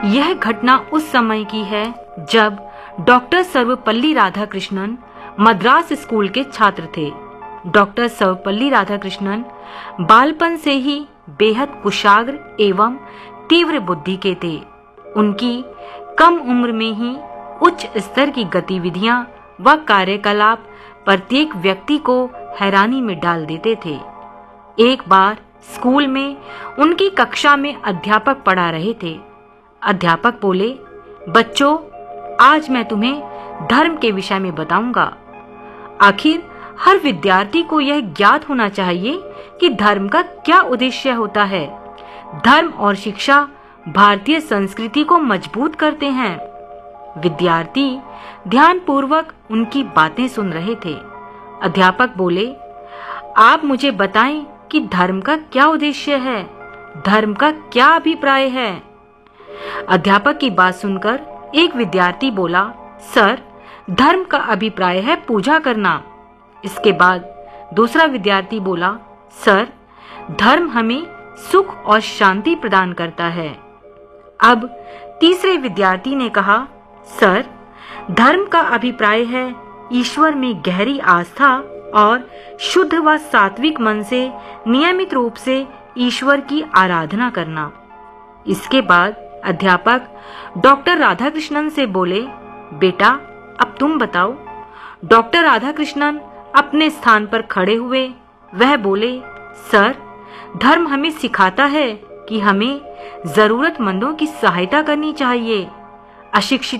यह घटना उस समय की है जब डॉक्टर सर्वपल्ली राधाकृष्णन मद्रास स्कूल के छात्र थे। डॉक्टर सर्वपल्ली राधाकृष्णन बालपन से ही बेहद कुशाग्र एवं तीव्र बुद्धि के थे। उनकी कम उम्र में ही उच्च स्तर की गतिविधियां व कार्यकलाप प्रत्येक व्यक्ति को हैरानी में डाल देते थे। एक बार स्कूल में उनकी कक्षा में अध्यापक पढ़ा रहे थे। अध्यापक बोले, बच्चों, आज मैं तुम्हें धर्म के विषय में बताऊंगा। आखिर हर विद्यार्थी को यह ज्ञात होना चाहिए कि धर्म का क्या उद्देश्य होता है। धर्म और शिक्षा भारतीय संस्कृति को मजबूत करते हैं। विद्यार्थी ध्यानपूर्वक उनकी बातें सुन रहे थे। अध्यापक बोले, आप मुझे बताएं कि धर्म का क्या उद्देश्य है, धर्म का क्या अभिप्राय है। अध्यापक की बात सुनकर एक विद्यार्थी बोला, सर, धर्म का अभिप्राय है पूजा करना। इसके बाद दूसरा विद्यार्थी बोला, सर, धर्म हमें सुख और शांति प्रदान करता है। अब तीसरे विद्यार्थी ने कहा, सर, धर्म का अभिप्राय है ईश्वर में गहरी आस्था और शुद्ध व सात्विक मन से नियमित रूप से ईश्वर की आराधना करना। इसके बाद अध्यापक डॉक्टर राधाकृष्णन से बोले, बेटा, अब तुम बताओ। डॉक्टर राधाकृष्णन अपने स्थान पर खड़े हुए। वह बोले, सर, धर्म हमें सिखाता है कि हमें जरूरतमंदों की सहायता करनी चाहिए। अशिक्षित